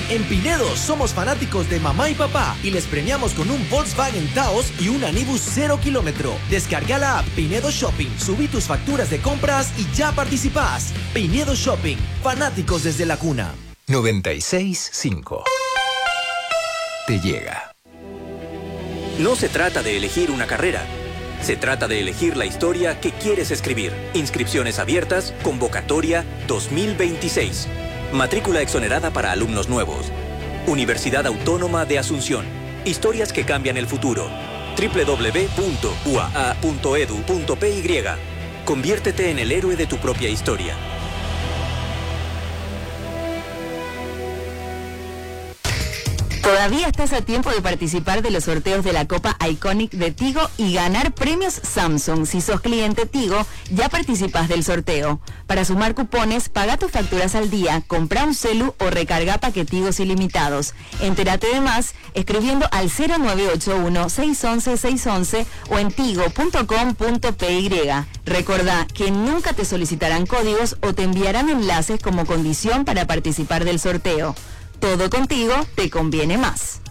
En Pinedo somos fanáticos de mamá y papá y les premiamos con un Volkswagen Taos y un Anibus 0 kilómetro. Descarga la app Pinedo Shopping, subí tus facturas de compras y ya participás. Pinedo Shopping, fanáticos desde la cuna. 96.5 te llega. No se trata de elegir una carrera. Se trata de elegir la historia que quieres escribir. Inscripciones abiertas, convocatoria 2026. Matrícula exonerada para alumnos nuevos. Universidad Autónoma de Asunción. Historias que cambian el futuro. www.uaa.edu.py. Conviértete en el héroe de tu propia historia. Todavía estás a tiempo de participar de los sorteos de la Copa Iconic de Tigo y ganar premios Samsung. Si sos cliente Tigo, ya participas del sorteo. Para sumar cupones, paga tus facturas al día, compra un celu o recarga paquetigos ilimitados. Entérate de más escribiendo al 0981-611-611 o en tigo.com.py. Recordá que nunca te solicitarán códigos o te enviarán enlaces como condición para participar del sorteo. Todo contigo te conviene más.